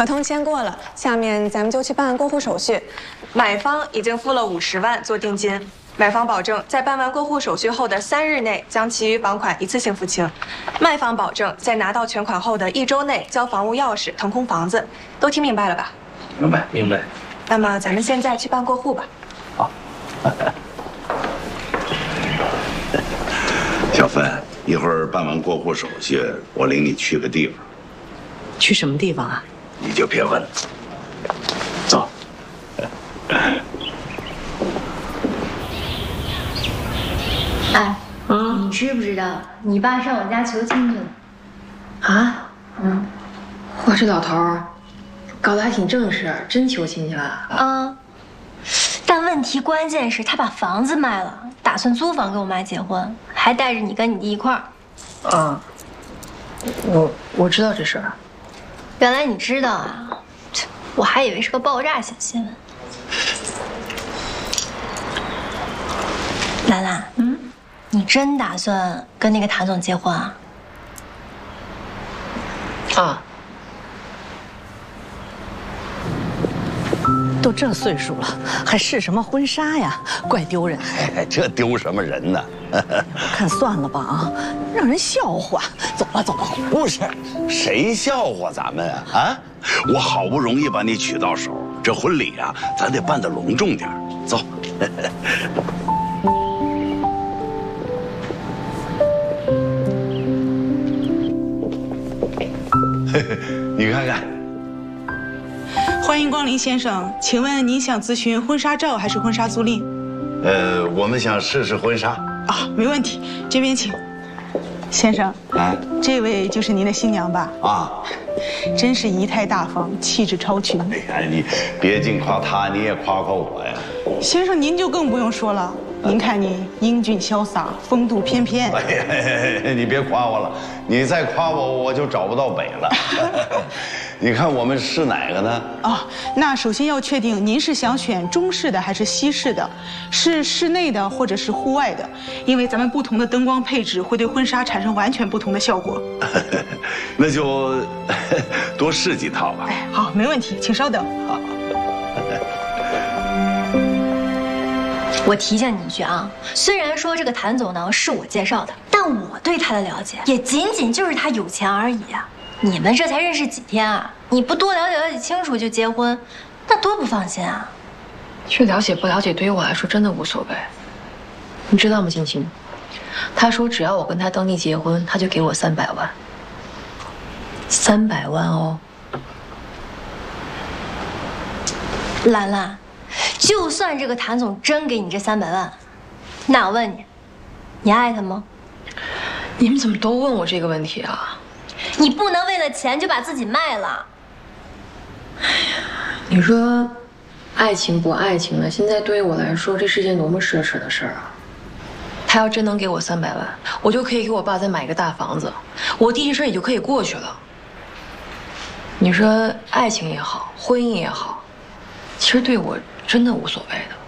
合同签过了，下面咱们就去办过户手续。买方已经付了50万做定金，买方保证在办完过户手续后的3日内将其余房款一次性付清，卖方保证在拿到全款后的1周内交房屋钥匙腾空房子。都听明白了吧？ 明白，明白。 那么咱们现在去办过户吧。 好。小芬，一会儿办完过户手续，我领你去个地方。 去什么地方啊？ 你就别问了。走。 哎，你知不知道你爸上我家求亲去了？ 啊？哇，这老头儿搞得还挺正式，真求亲去了啊。但问题关键是他把房子卖了，打算租房跟我妈结婚，还带着你跟你弟一块儿。 啊，我知道这事儿。 原来你知道啊？我还以为是个爆炸性新闻。兰兰，你真打算跟那个谭总结婚啊？ 啊。 都这岁数了，还试什么婚纱呀？怪丢人！ 哎，这丢什么人呢？ 我看算了吧啊，让人笑话。走吧，走吧。 不是，谁笑话咱们啊？啊，我好不容易把你娶到手，这婚礼啊，咱得办得隆重点。走。你看看。 欢迎光临，先生，请问您想咨询婚纱照还是婚纱租赁？ 我们想试试婚纱。 啊，没问题，这边请。先生，这位就是您的新娘吧？ 啊， 真是仪态大方，气质超群。 哎呀，你别净夸她，你也夸夸我呀。 先生，您就更不用说了，您看您英俊潇洒，风度翩翩。 哎呀，你别夸我了，你再夸我，我就找不到北了。你看我们是哪个呢？ 啊，那首先要确定您是想选中式的还是西式的，是室内的或者是户外的，因为咱们不同的灯光配置会对婚纱产生完全不同的效果。 那就多试几套吧。 哎，好，没问题，请稍等。好。 我提醒你一句啊，虽然说这个谭总呢是我介绍的，但我对他的了解也仅仅就是他有钱而已啊。你们这才认识几天啊？你不多了解清楚就结婚，那多不放心啊！ 去了解不了解，对于我来说真的无所谓。你知道吗，青青？他说只要我跟他登记结婚，他就给我300万。300万哦。 兰兰，就算这个谭总真给你这300万，那我问你，你爱他吗？ 你们怎么都问我这个问题啊？ 你不能为了钱就把自己卖了。 哎呀，你说，爱情不爱情的，现在对于我来说，这是件多么奢侈的事儿啊！他要真能给我300万，我就可以给我爸再买一个大房子，我弟这事儿也就可以过去了。你说，爱情也好，婚姻也好，其实对我真的无所谓的。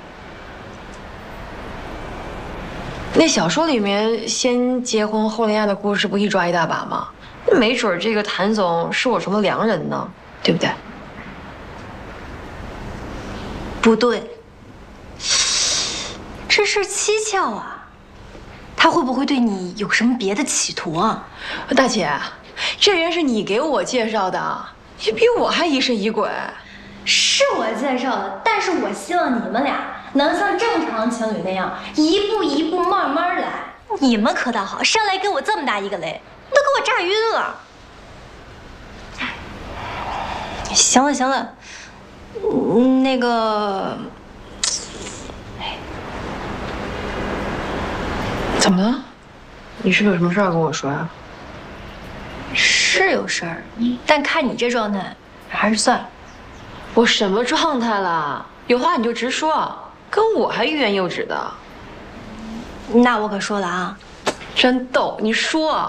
那小说里面先结婚后恋爱的故事不一抓一大把吗？没准这个谭总是我什么良人呢，对不对？ 不对，这事蹊跷啊！他会不会对你有什么别的企图啊？ 大姐，这人是你给我介绍的，你比我还疑神疑鬼。 是我介绍的，但是我希望你们俩能像正常情侣那样，一步一步慢慢来。你们可倒好，上来给我这么大一个雷，都给我炸晕了。行了行了，那个， 怎么了？你是不是有什么事要跟我说呀？ 是有事儿，但看你这状态，还是算了。 我什么状态了？有话你就直说，跟我还欲言又止的。 那我可说了啊， 真逗，你说。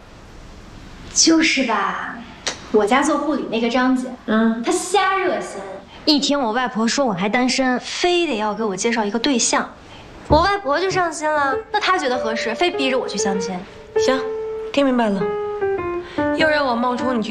就是吧，我家做护理那个张姐，她瞎热心，一听我外婆说我还单身，非得要给我介绍一个对象，我外婆就上心了，那她觉得合适，非逼着我去相亲。 行，听明白了。又让我冒充你去